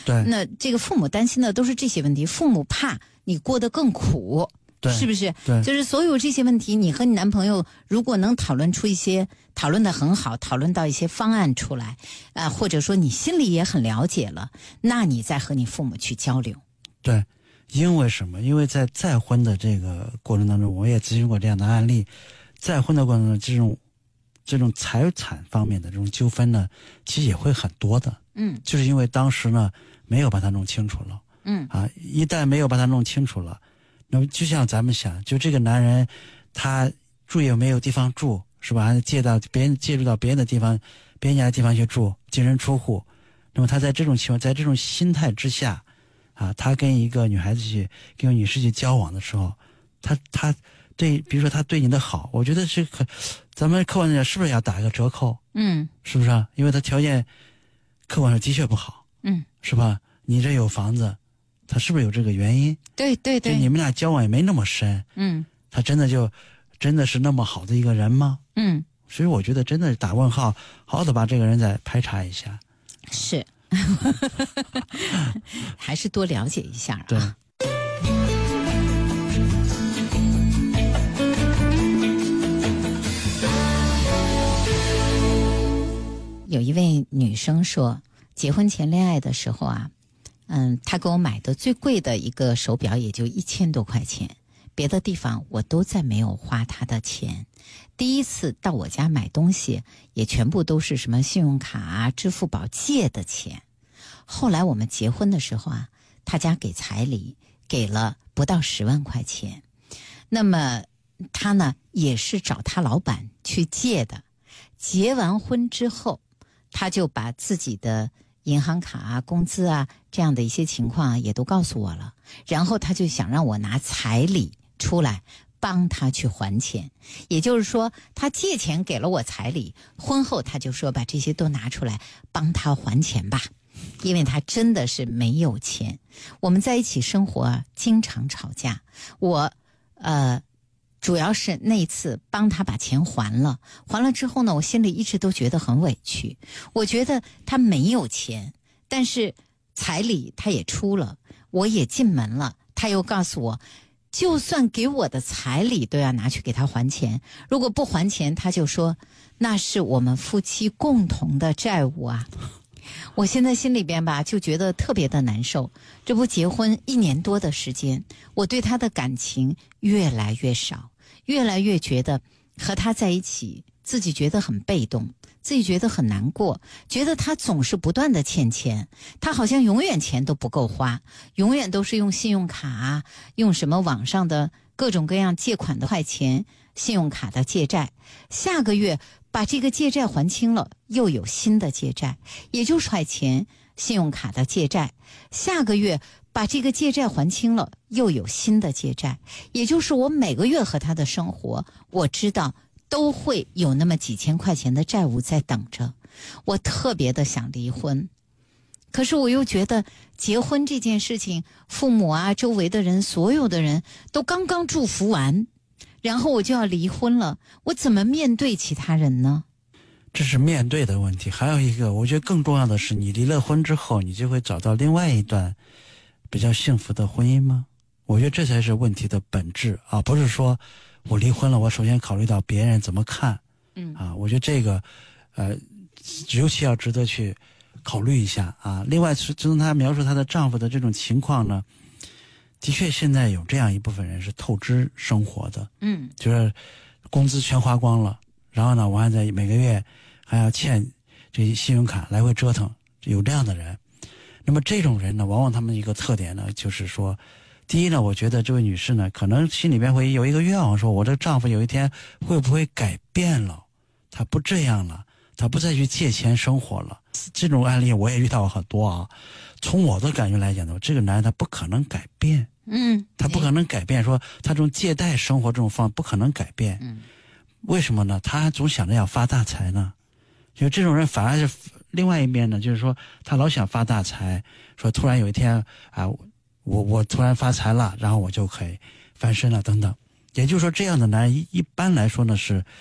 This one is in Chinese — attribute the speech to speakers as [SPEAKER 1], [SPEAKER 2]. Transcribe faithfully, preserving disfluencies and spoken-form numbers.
[SPEAKER 1] 对，
[SPEAKER 2] 那这个父母担心的都是这些问题，父母怕你过得更苦，
[SPEAKER 1] 对，
[SPEAKER 2] 是不是？
[SPEAKER 1] 对，
[SPEAKER 2] 就是所有这些问题，你和你男朋友如果能讨论出一些，讨论得很好，讨论到一些方案出来，啊、呃，或者说你心里也很了解了，那你再和你父母去交流。
[SPEAKER 1] 对，因为什么？因为在再婚的这个过程当中，我也咨询过这样的案例，再婚的过程中，这种这种财产方面的这种纠纷呢，其实也会很多的。
[SPEAKER 2] 嗯，
[SPEAKER 1] 就是因为当时呢没有把它弄清楚了。
[SPEAKER 2] 嗯
[SPEAKER 1] 啊，一旦没有把它弄清楚了，那么就像咱们想，就这个男人他住也没有地方住，是吧？借到别人借住到别人的地方，别人家的地方去住，净身出户。那么他在这种情况，在这种心态之下，啊，他跟一个女孩子去，跟一个女士去交往的时候，他他对，比如说他对你的好，我觉得是可，咱们客观上是不是要打一个折扣？
[SPEAKER 2] 嗯，
[SPEAKER 1] 是不是啊？因为他条件客观上的确不好，
[SPEAKER 2] 嗯，
[SPEAKER 1] 是吧？你这有房子，他是不是有这个原因？
[SPEAKER 2] 对对对，
[SPEAKER 1] 你们俩交往也没那么深，
[SPEAKER 2] 嗯，
[SPEAKER 1] 他真的就真的是那么好的一个人吗？
[SPEAKER 2] 嗯，
[SPEAKER 1] 所以我觉得真的是打问号，好好的把这个人再排查一下。
[SPEAKER 2] 是，还是多了解一下啊。
[SPEAKER 1] 对。
[SPEAKER 2] 有一位女生说，结婚前恋爱的时候啊，嗯，她给我买的最贵的一个手表也就一千多块钱，别的地方我都再没有花她的钱。第一次到我家买东西，也全部都是什么信用卡啊、支付宝借的钱。后来我们结婚的时候啊，她家给彩礼给了不到十万块钱，那么她呢也是找她老板去借的。结完婚之后，他就把自己的银行卡啊、工资啊这样的一些情况啊也都告诉我了，然后他就想让我拿彩礼出来帮他去还钱。也就是说，他借钱给了我彩礼，婚后他就说把这些都拿出来帮他还钱吧，因为他真的是没有钱。我们在一起生活啊，经常吵架，我呃主要是那一次帮他把钱还了，还了之后呢，我心里一直都觉得很委屈。我觉得他没有钱，但是彩礼他也出了，我也进门了，他又告诉我，就算给我的彩礼都要拿去给他还钱，如果不还钱，他就说那是我们夫妻共同的债务啊。我现在心里边吧就觉得特别的难受，这不结婚一年多的时间，我对他的感情越来越少，越来越觉得和他在一起自己觉得很被动，自己觉得很难过，觉得他总是不断的欠钱，他好像永远钱都不够花，永远都是用信用卡啊，用什么网上的各种各样借款的快钱，信用卡的借债，下个月把这个借债还清了，又有新的借债，也就是快钱信用卡的借债，下个月把这个借债还清了，又有新的借债，也就是我每个月和他的生活，我知道都会有那么几千块钱的债务在等着。我特别的想离婚，可是我又觉得结婚这件事情，父母啊，周围的人，所有的人都刚刚祝福完，然后我就要离婚了，我怎么面对其他人呢？
[SPEAKER 1] 这是面对的问题。还有一个我觉得更重要的是，你离了婚之后，你就会找到另外一段比较幸福的婚姻吗？我觉得这才是问题的本质啊，不是说我离婚了，我首先考虑到别人怎么看。
[SPEAKER 2] 嗯
[SPEAKER 1] 啊，我觉得这个呃尤其要值得去考虑一下啊。另外从她描述她的丈夫的这种情况呢，的确现在有这样一部分人是透支生活的，
[SPEAKER 2] 嗯，
[SPEAKER 1] 就是工资全花光了，然后呢我还在每个月还要欠这些信用卡来回折腾，有这样的人。那么这种人呢，往往他们一个特点呢，就是说，第一呢，我觉得这位女士呢，可能心里边会有一个愿望，说我这个丈夫有一天会不会改变了，他不这样了，他不再去借钱生活了。这种案例我也遇到很多啊。从我的感觉来讲呢，这个男人他不可能改变，
[SPEAKER 2] 嗯，
[SPEAKER 1] 他不可能改变，说他这种借贷生活这种方不可能改变。
[SPEAKER 2] 嗯，
[SPEAKER 1] 为什么呢？他总想着要发大财呢。就这种人反而是另外一面呢，就是说他老想发大财，说突然有一天啊，我我突然发财了，然后我就可以翻身了等等。也就是说，这样的男人一一般来说呢是